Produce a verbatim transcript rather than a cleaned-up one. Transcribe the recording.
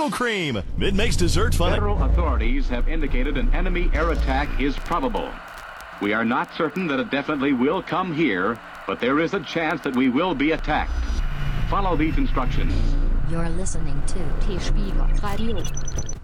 Bubble Cream. It makes dessert fun. Federal authorities have indicated an enemy air attack is probable. We are not certain that it definitely will come here, but there is a chance that we will be attacked. Follow these instructions. You're listening to T-Spiegel Radio.